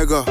Mega.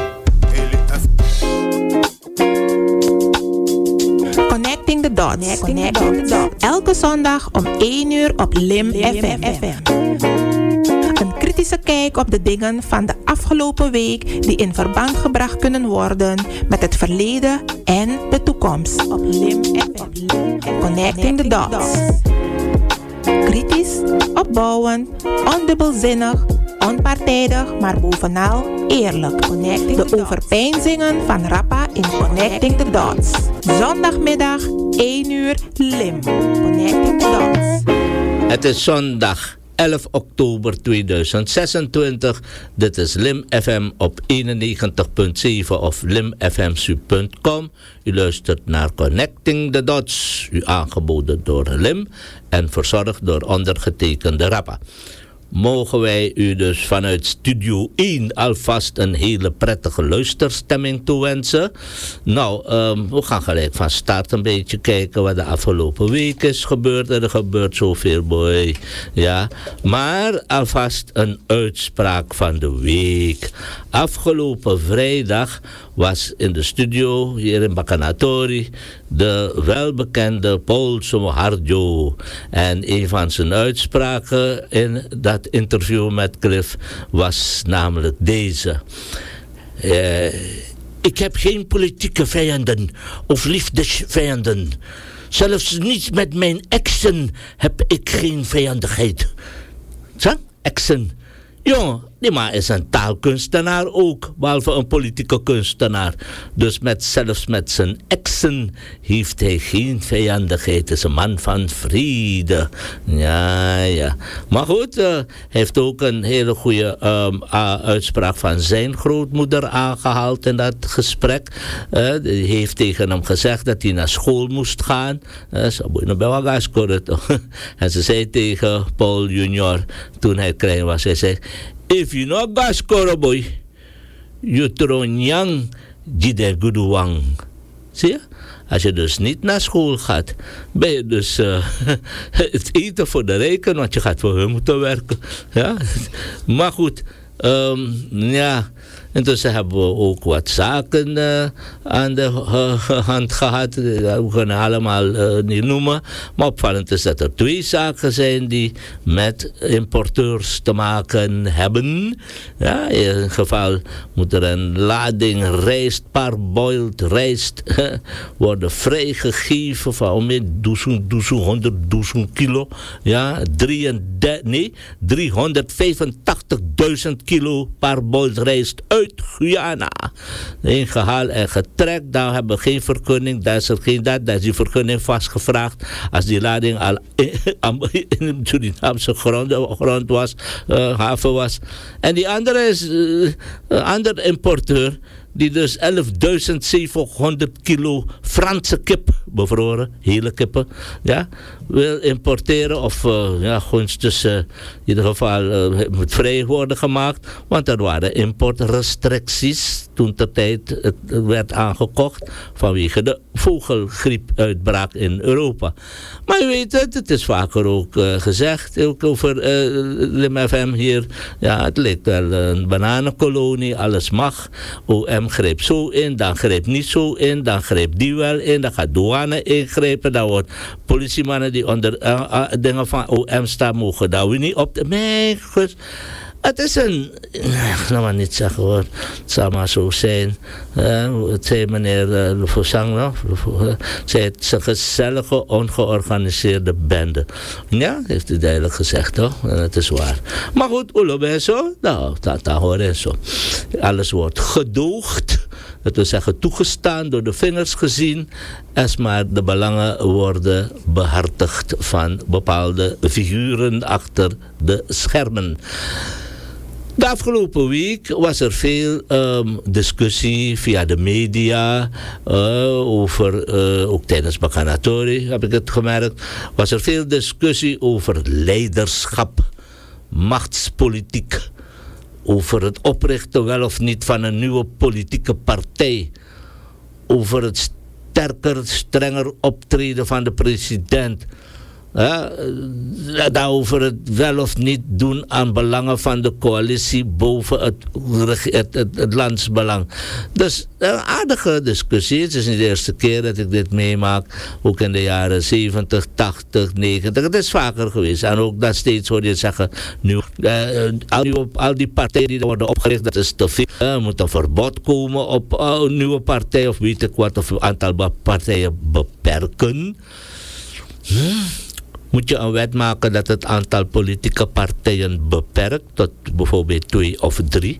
Connecting the Dots. Elke zondag om 1 uur op Lim FM. Een kritische kijk op de dingen van de afgelopen week die in verband gebracht kunnen worden met het verleden en de toekomst. Op Lim FM. Connecting the Dots. Kritisch, opbouwend, ondubbelzinnig, onpartijdig, maar bovenal eerlijk. De overpeinzingen van Rappa in Connecting the Dots. Zondagmiddag 1 uur Lim. Connecting the Dots. Het is zondag 11 oktober 2026. Dit is Lim FM op 91.7 of limfmsu.com. U luistert naar Connecting the Dots. U aangeboden door Lim en verzorgd door ondergetekende Rappa. Mogen wij u dus vanuit Studio 1 alvast een hele prettige luisterstemming toewensen. Nou, we gaan gelijk van start een beetje kijken wat de afgelopen week is gebeurd. Er gebeurt zoveel, boy. Ja, maar alvast een uitspraak van de week. Afgelopen vrijdag was in de studio hier in Bakanatori de welbekende Paul Somoharjo. En een van zijn uitspraken in dat interview met Cliff was namelijk deze. Ik heb geen politieke vijanden of liefdesvijanden. Zelfs niet met mijn exen heb ik geen vijandigheid. Zo, exen. Ja, die man is een taalkunstenaar ook, behalve een politieke kunstenaar. Dus zelfs met zijn exen heeft hij geen vijandigheid. Het is een man van vrede. Ja. Maar goed, hij heeft ook een hele goede uitspraak van zijn grootmoeder aangehaald in dat gesprek. Die heeft tegen hem gezegd dat hij naar school moest gaan. En ze zei tegen Paul junior, toen hij klein was, hij zei: if you know gas boy, you tronjang jide guduwang. Zie je? Als je dus niet naar school gaat, ben je dus het eten voor de reken, want je gaat voor hun moeten werken. Ja? Maar goed, ja. Intussen hebben we ook wat zaken aan de hand gehad. We kunnen allemaal niet noemen. Maar opvallend is dat er 2 zaken zijn die met importeurs te maken hebben. Ja, in een geval moet er een lading rijst, parboiled rijst, worden vrijgegeven van 100.000 kilo. Ja, 385.000 kilo parboiled rijst uit Guyana. Ingehaald en getrekt, daar hebben we geen vergunning, daar is er geen dat, daar is die vergunning vastgevraagd. Als die lading al in de Surinaamse grond was, haven was. En die andere is een ander importeur, die dus 11.700 kilo Franse kip, bevroren, hele kippen, ja, wil importeren of gewoon dus in ieder geval moet vrij worden gemaakt, want er waren importrestricties toen de tijd het werd aangekocht vanwege de vogelgriepuitbraak in Europa. Maar je weet het is vaker ook gezegd, ook over Lim FM hier, ja, het lijkt wel een bananenkolonie, alles mag. OM greep zo in, dan greep niet zo in, dan greep die wel in, dan gaat douane ingrijpen, dan wordt politiemannen die onder dingen van OM staan mogen daar weer niet op. Mijn god. Het is een... Ik ga maar niet zeggen hoor. Het zal maar zo zijn. Het zei meneer Lefosang nog. Het is een gezellige, ongeorganiseerde bende. Ja, heeft hij duidelijk gezegd toch? En het is waar. Maar goed, Oelo en zo. Nou, dat hoor en zo. Alles wordt gedoogd. Dat wil zeggen toegestaan, door de vingers gezien. Als maar de belangen worden behartigd van bepaalde figuren achter de schermen. De afgelopen week was er veel discussie via de media over, ook tijdens Bakanatori heb ik het gemerkt, was er veel discussie over leiderschap, machtspolitiek, over het oprichten wel of niet van een nieuwe politieke partij, over het sterker, strenger optreden van de president, Daarover het wel of niet doen aan belangen van de coalitie boven het landsbelang. Dus een aardige discussie. Het is niet de eerste keer dat ik dit meemaak. Ook in de jaren 70, 80, 90. Het is vaker geweest. En ook dat steeds hoor je zeggen, nu, al die partijen die worden opgericht, dat is te veel. Er moet een verbod komen op een nieuwe partij of weet ik wat, of een aantal partijen beperken. Moet je een wet maken dat het aantal politieke partijen beperkt tot bijvoorbeeld 2 of 3?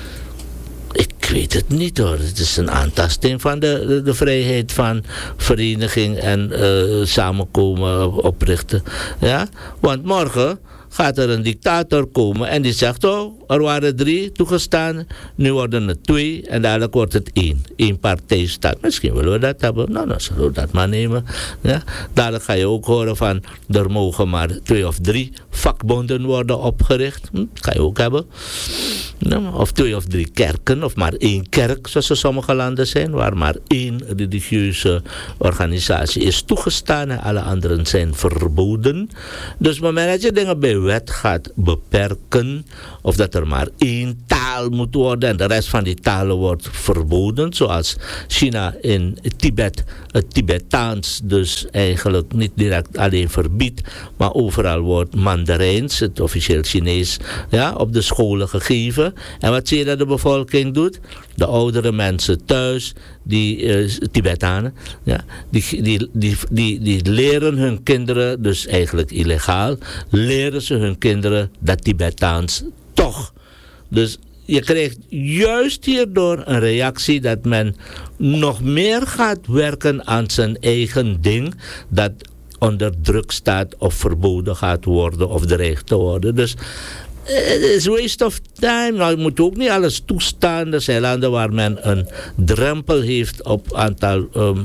Ik weet het niet hoor. Het is een aantasting van de vrijheid van vereniging en samenkomen oprichten. Ja? Want morgen gaat er een dictator komen en die zegt, er waren 3 toegestaan, nu worden het 2 en dadelijk wordt het 1. 1 partijstaat. Misschien willen we dat hebben. Nou, dan zullen we dat maar nemen. Ja? Dadelijk ga je ook horen van, er mogen maar 2 of 3 vakbonden worden opgericht. Dat kan je ook hebben. Of 2 of 3 kerken, of maar 1 kerk, zoals er sommige landen zijn, waar maar 1 religieuze organisatie is toegestaan en alle anderen zijn verboden. Dus op het moment dat je dingen bij wet gaat beperken, of dat er maar 1 taal moet worden en de rest van die talen wordt verboden, zoals China in Tibet het Tibetaans dus eigenlijk niet direct alleen verbiedt, maar overal wordt Mandarijns, het officieel Chinees, ja, op de scholen gegeven. En wat zie je dat de bevolking doet? De oudere mensen thuis, die Tibetanen, ja, die leren hun kinderen, dus eigenlijk illegaal, leren ze hun kinderen dat Tibetaans toch. Dus je krijgt juist hierdoor een reactie dat men nog meer gaat werken aan zijn eigen ding, dat onder druk staat of verboden gaat worden of dreigt te worden. Dus het is waste of time. Nou, je moet ook niet alles toestaan. Er zijn landen waar men een drempel heeft op aantal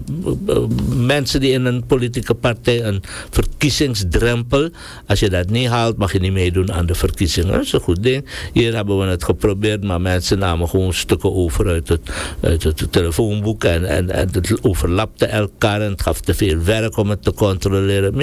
mensen die in een politieke partij, een verkiezingsdrempel. Als je dat niet haalt, mag je niet meedoen aan de verkiezingen. Dat is een goed ding. Hier hebben we het geprobeerd, maar mensen namen gewoon stukken over uit het telefoonboek en het overlapte elkaar en het gaf te veel werk om het te controleren.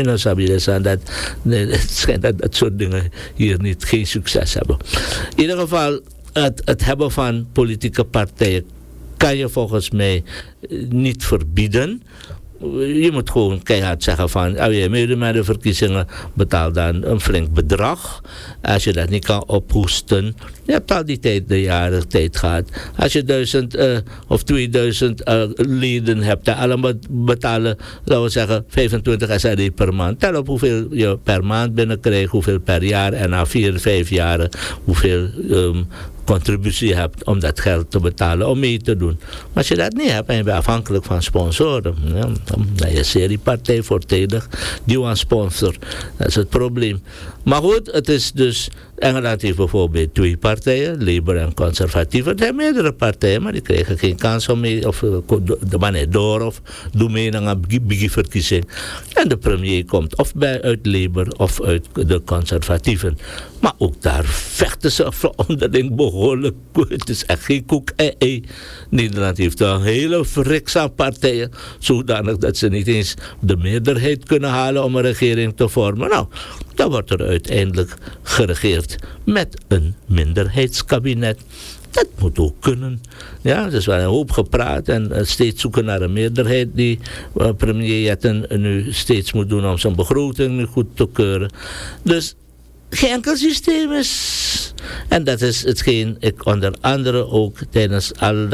Het schijnt dat soort dingen hier niet geen succes hebben. In ieder geval, het hebben van politieke partijen kan je volgens mij niet verbieden. Je moet gewoon keihard zeggen van, als je meedoet met de verkiezingen, betaal dan een flink bedrag. Als je dat niet kan ophoesten, je hebt al die tijd, de jaren tijd gehad. Als je 1000 of 2000 leden hebt, dan allemaal betalen, laten we zeggen, 25 SRD per maand. Tel op hoeveel je per maand binnenkrijgt, hoeveel per jaar en na 4, 5 jaren, hoeveel contributie hebt om dat geld te betalen, om mee te doen. Maar als je dat niet hebt en je bent afhankelijk van sponsoren, ja, dan is die partij voordelig die een sponsor. Dat is het probleem. Maar goed, het is dus, Engeland heeft bijvoorbeeld 2 partijen, Labour en Conservatieven. Er zijn meerdere partijen, maar die krijgen geen kans om mee, of de man is door, of doe mee aan een verkiezing. En de premier komt of uit Labour of uit de Conservatieven. Maar ook daar vechten ze onderling behoorlijk. Het is echt geen koek. Nederland heeft een hele friks aan partijen, zodanig dat ze niet eens de meerderheid kunnen halen om een regering te vormen. Nou, dan wordt er uiteindelijk geregeerd met een minderheidskabinet. Dat moet ook kunnen. Ja, er is wel een hoop gepraat en steeds zoeken naar een meerderheid die premier Jetten nu steeds moet doen om zijn begroting nu goed te keuren. Dus geen enkel systeem is. En dat is hetgeen ik onder andere ook tijdens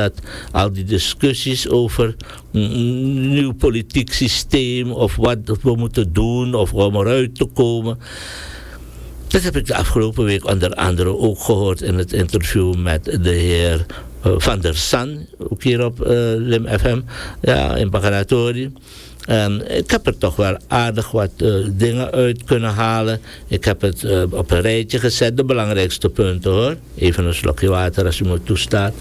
al die discussies over een nieuw politiek systeem of wat we moeten doen of om eruit te komen. Dat heb ik de afgelopen week onder andere ook gehoord in het interview met de heer Van der San, ook hier op Lim FM, ja, in Baganatori. Ik heb er toch wel aardig wat dingen uit kunnen halen. Ik heb het op een rijtje gezet, de belangrijkste punten hoor. Even een slokje water als u me toestaat.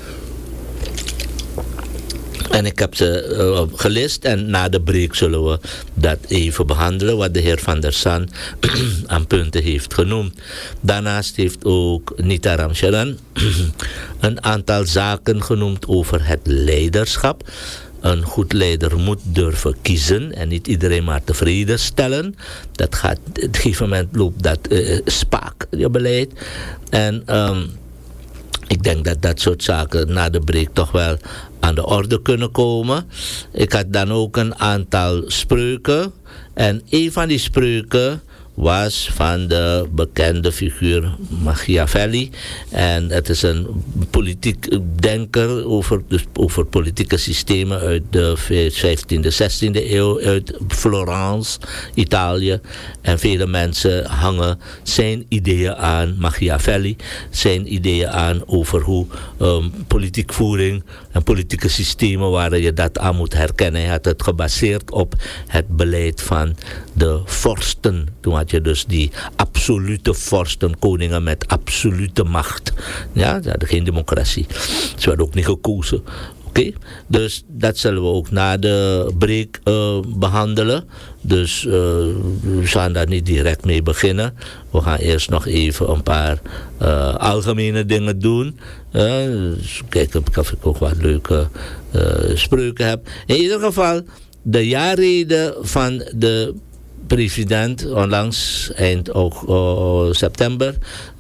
En ik heb ze gelist en na de break zullen we dat even behandelen, wat de heer Van der San aan punten heeft genoemd. Daarnaast heeft ook Nita Ramcharan een aantal zaken genoemd over het leiderschap. een goed leider moet durven kiezen en niet iedereen maar tevreden stellen. Dat gaat, op een gegeven moment loopt dat spaak, je beleid. En ik denk dat dat soort zaken na de break toch wel aan de orde kunnen komen. Ik had dan ook een aantal spreuken. En een van die spreuken was van de bekende figuur Machiavelli. En het is een politiek denker over politieke systemen uit de 15e, 16e eeuw, uit Florence, Italië. En vele mensen hangen zijn ideeën aan Machiavelli, zijn ideeën aan over hoe politiek voering en politieke systemen waar je dat aan moet herkennen. Hij had het gebaseerd op het beleid van de vorsten. Toen had je dus die absolute vorsten, koningen met absolute macht. Ja, ze hadden geen democratie. Ze werden ook niet gekozen. Oké, dus dat zullen we ook na de break behandelen. Dus we gaan daar niet direct mee beginnen. We gaan eerst nog even een paar algemene dingen doen. Dus kijken of ik ook wat leuke spreuken heb. In ieder geval, de jaarrede van de president, onlangs eind september,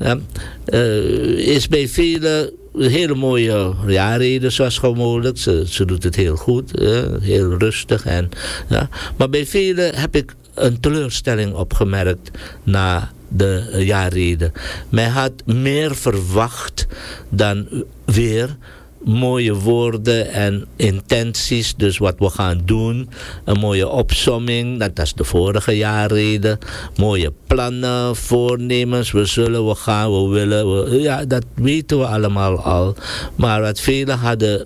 is bij velen een hele mooie jaarrede, zoals gewoonlijk. Ze doet het heel goed, heel rustig. Maar bij velen heb ik een teleurstelling opgemerkt na de jaarrede. Men had meer verwacht dan weer mooie woorden en intenties, dus wat we gaan doen, een mooie opsomming, dat is de vorige jaarrede, mooie plannen, voornemens, we gaan, we willen, ja, dat weten we allemaal al, maar wat velen hadden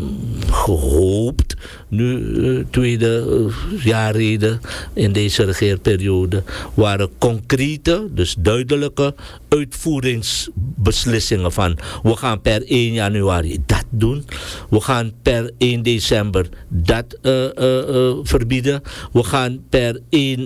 gehoopt, nu tweede jaarrede in deze regeerperiode, waren concrete, dus duidelijke uitvoeringsbeslissingen van, we gaan per 1 januari dat doen. We gaan per 1 december dat verbieden. We gaan per 1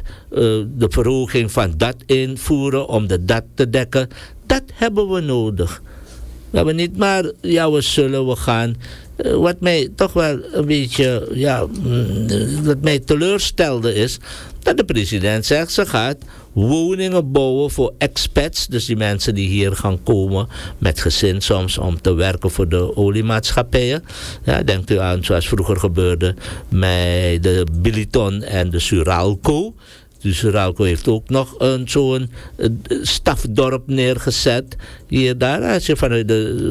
de verhoging van dat invoeren om de dat te dekken. Dat hebben we nodig. We hebben niet maar, ja, we gaan. Wat mij toch wel een beetje, ja, wat mij teleurstelde is, dat de president zegt, ze gaat woningen bouwen voor expats, dus die mensen die hier gaan komen met gezin soms om te werken voor de oliemaatschappijen. Ja, denkt u aan zoals vroeger gebeurde met de Billiton en de Suralco. Dus Suralco heeft ook nog zo'n stafdorp neergezet. Hier, daar, als je vanuit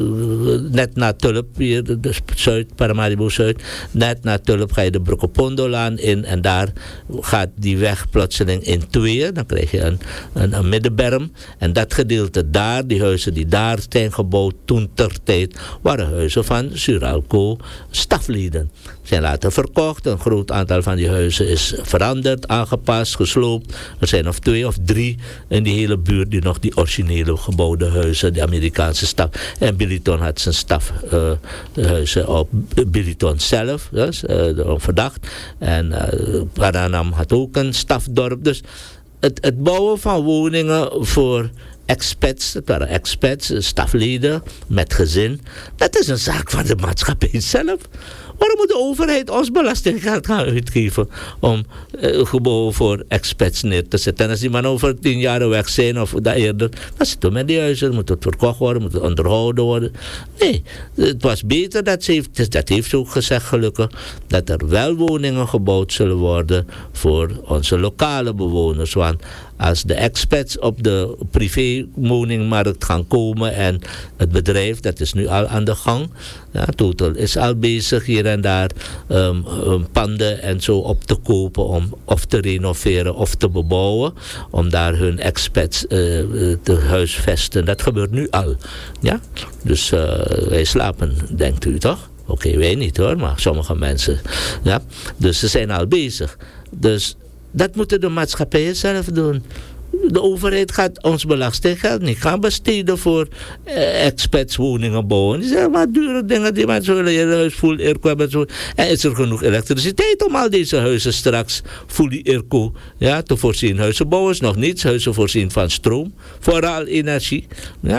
net naar Tulp, hier, de Zuid, Paramaribo Zuid, net naar Tulp ga je de Brokopondo-laan in en daar gaat die weg plotseling in tweeën. Dan krijg je een middenberm. En dat gedeelte daar, die huizen die daar zijn gebouwd toen ter tijd, waren huizen van Suralco staflieden. Zijn later verkocht. Een groot aantal van die huizen is veranderd, aangepast, gesloopt. Er zijn nog 2 of 3 in die hele buurt die nog die originele gebouwde huizen, de Amerikaanse staf. En Billiton had zijn stafhuizen op Billiton zelf, dus, verdacht. En Paranam had ook een stafdorp. Dus het bouwen van woningen voor expats, het waren expats, stafleden met gezin, dat is een zaak van de maatschappij zelf. Waarom moet de overheid ons belastinggeld gaan uitgeven om gebouwen voor expats neer te zetten? En als die man over 10 jaar weg zijn of dat eerder, dan zitten we met die huizen, moet het verkocht worden, moet het onderhouden worden. Nee, het was beter, dat heeft ze ook gezegd gelukkig, dat er wel woningen gebouwd zullen worden voor onze lokale bewoners. Want als de expats op de privé-woningmarkt gaan komen en het bedrijf, dat is nu al aan de gang. Ja, Total is al bezig hier en daar panden en zo op te kopen om of te renoveren of te bebouwen. Om daar hun expats te huisvesten. Dat gebeurt nu al. Ja? Dus wij slapen, denkt u toch? Oké, wij niet hoor, maar sommige mensen. Ja? Dus ze zijn al bezig. Dus dat moeten de maatschappijen zelf doen. De overheid gaat ons belastinggeld niet gaan besteden voor expatswoningen bouwen. Die zeggen maar dure dingen die mensen willen in huis voelen, airco hebben zo. En is er genoeg elektriciteit om al deze huizen straks fully airco te voorzien. Huizen bouwen is nog niets, huizen voorzien van stroom, vooral energie. Ja?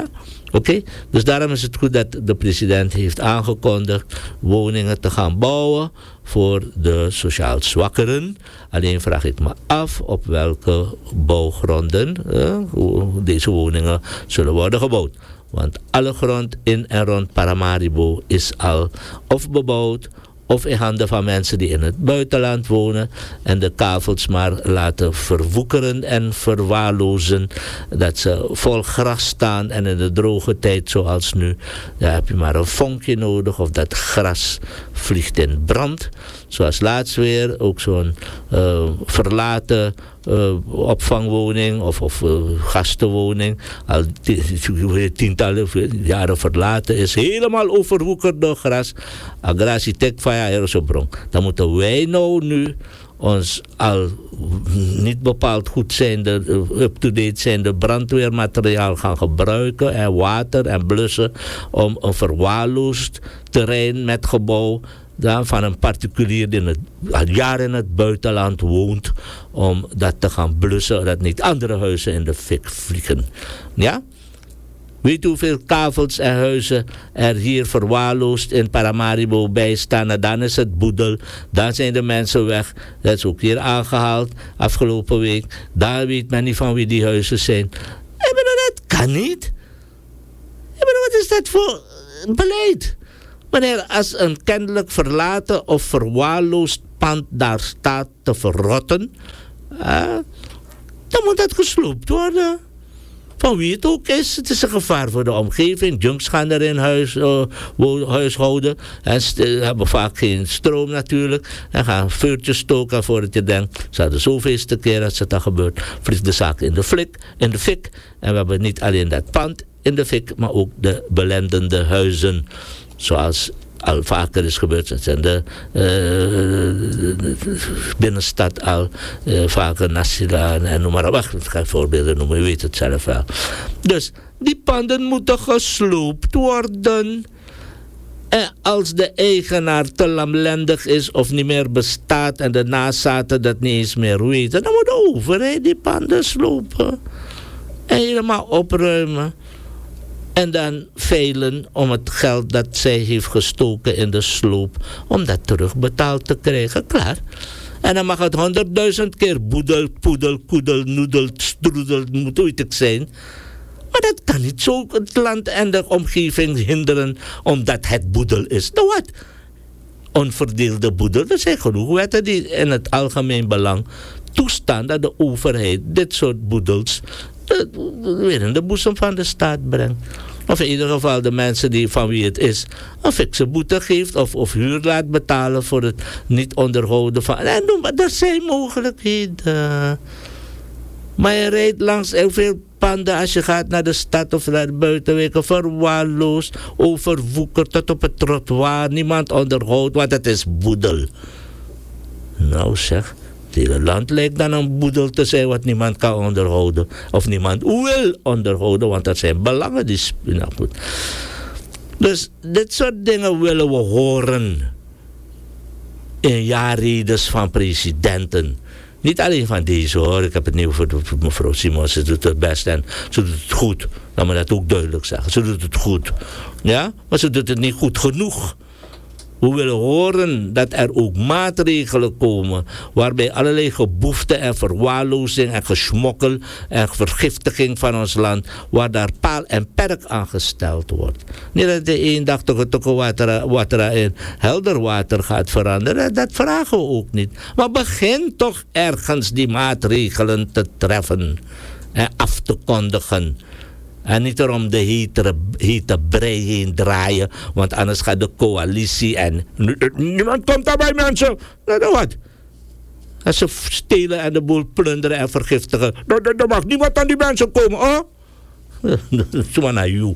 Oké? Dus daarom is het goed dat de president heeft aangekondigd woningen te gaan bouwen voor de sociaal zwakkeren. Alleen vraag ik me af op welke bouwgronden deze woningen zullen worden gebouwd. Want alle grond in en rond Paramaribo is al of bebouwd of in handen van mensen die in het buitenland wonen en de kavels maar laten verwoekeren en verwaarlozen, dat ze vol gras staan en in de droge tijd zoals nu, daar heb je maar een vonkje nodig of dat gras vliegt in brand. Zoals laatst weer ook zo'n verlaten opvangwoning of gastenwoning, al tientallen jaren verlaten is, helemaal overwoekerd door gras. Agrassie tekfaya erosobrong. Dan moeten wij nou nu ons al niet bepaald goed zijnde, up-to-date zijnde brandweermateriaal gaan gebruiken en water en blussen om een verwaarloosd terrein met gebouw van een particulier die al jaren in het buitenland woont, om dat te gaan blussen, dat niet andere huizen in de fik vliegen. Ja? Weet u hoeveel kavels en huizen er hier verwaarloosd in Paramaribo bij staan? En dan is het boedel. Dan zijn de mensen weg. Dat is ook hier aangehaald afgelopen week. Daar weet men niet van wie die huizen zijn. Dat kan niet. Wat is dat voor beleid? Wanneer als een kennelijk verlaten of verwaarloosd pand daar staat te verrotten, dan moet dat gesloopt worden. Van wie het ook is. Het is een gevaar voor de omgeving. Junks gaan er in huishouden. En hebben vaak geen stroom natuurlijk. En gaan vuurtjes stoken voordat je denkt. Ze hadden zoveelste keer als het dan gebeurt. Vliegt de zaak in de fik. En we hebben niet alleen dat pand in de fik, maar ook de belendende huizen. Zoals al vaker is gebeurd. Het zijn de binnenstad al vaker Nassila en noem maar op. Wacht, ik ga voorbeelden noemen, u weet het zelf wel. Dus die panden moeten gesloopt worden. En als de eigenaar te lamlendig is of niet meer bestaat en de nazaten dat niet eens meer weten, dan moet de overheid die panden slopen. En helemaal opruimen. En dan veilen om het geld dat zij heeft gestoken in de sloop, om dat terugbetaald te krijgen. Klaar. En dan mag het 100.000 keer boedel, poedel, koedel, noedel, stroedel, moet ooit zijn. Maar dat kan niet zo het land en de omgeving hinderen, omdat het boedel is. Nou wat? Onverdeelde boedel. Er zijn genoeg wetten die in het algemeen belang toestaan dat de overheid dit soort boedels weer in de boezem van de staat brengt. Of in ieder geval de mensen die van wie het is een fikse boete geeft of huur laat betalen voor het niet onderhouden van. En noem maar, er zijn mogelijkheden. Maar je rijdt langs heel veel panden als je gaat naar de stad of naar de buitenwijken, verwaarloosd, overwoekerd tot op het trottoir, niemand onderhoudt, want het is boedel. Nou zeg. Het hele land lijkt dan een boedel te zijn wat niemand kan onderhouden. Of niemand wil onderhouden, want dat zijn belangen die spelen. Dus dit soort dingen willen we horen in jaarredes van presidenten. Niet alleen van deze hoor, ik heb het niet over mevrouw Simons, ze doet het best en ze doet het goed. Laat me dat ook duidelijk zeggen, ze doet het goed. Ja, maar ze doet het niet goed genoeg. We willen horen dat er ook maatregelen komen waarbij allerlei geboefte en verwaarlozing en gesmokkel en vergiftiging van ons land, waar daar paal en perk aan gesteld wordt. Niet dat de één dag toch het water in helder water gaat veranderen, dat vragen we ook niet. Maar begin toch ergens die maatregelen te treffen en af te kondigen. En niet erom de hete brei heen draaien. Want anders gaat de coalitie en niemand komt daarbij, mensen. Nou wat? Als ze stelen en de boel plunderen en vergiftigen. Dan mag niemand aan die mensen komen, hoor. Zomaar naar jou.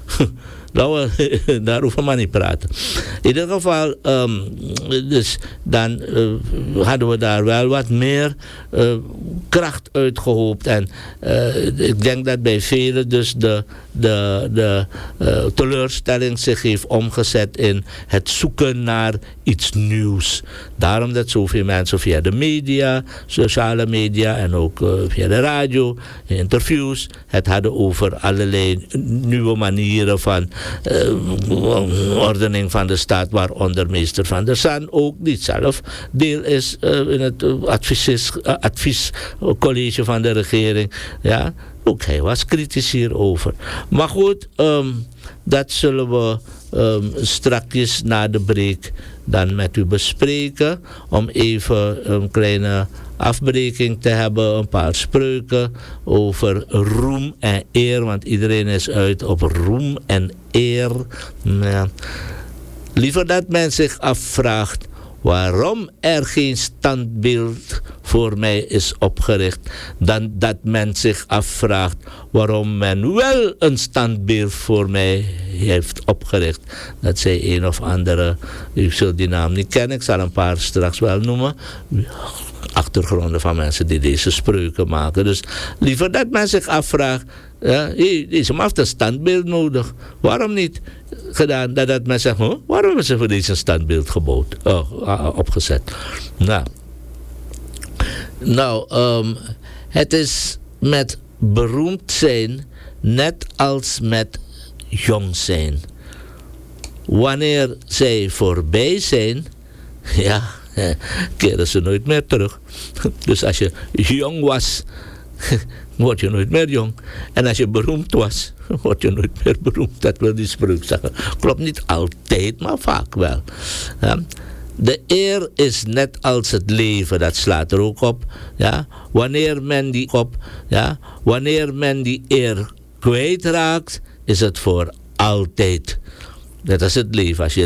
Daar hoeven we maar niet praten. In ieder geval, dus dan hadden we daar wel wat meer kracht uitgehoopt. En ik denk dat bij velen dus de teleurstelling zich heeft omgezet in het zoeken naar iets nieuws. Daarom dat zoveel mensen via de media, sociale media en ook via de radio, interviews, het hadden over allerlei nieuwe manieren van ordening van de staat, waaronder meester Van der Saan ook, die zelf deel is in het adviescollege van de regering. Ja, ook hij was kritisch hierover. Maar goed, dat zullen we strakjes na de break dan met u bespreken. Om even een kleine afbreking te hebben. Een paar spreuken over roem en eer. Want iedereen is uit op roem en eer. Ja. Liever dat men zich afvraagt waarom er geen standbeeld voor mij is opgericht, dan dat men zich afvraagt waarom men wel een standbeeld voor mij heeft opgericht. Dat zei een of andere, u zult die naam niet kennen, ik zal een paar straks wel noemen, achtergronden van mensen die deze spreuken maken. Dus liever dat men zich afvraagt, ja, deze man heeft een standbeeld nodig. Waarom niet gedaan dat men zegt, waarom hebben ze voor deze standbeeld opgezet? Nou, het is met beroemd zijn net als met jong zijn. Wanneer zij voorbij zijn, ja, keren ze nooit meer terug. Dus als je jong was, word je nooit meer jong. En als je beroemd was, word je nooit meer beroemd. Dat wil die spreuk zeggen. Klopt niet altijd, maar vaak wel. Ja. De eer is net als het leven, dat slaat er ook op. Ja. Wanneer men die eer kwijtraakt, is het voor altijd. Dat is het leven. Als je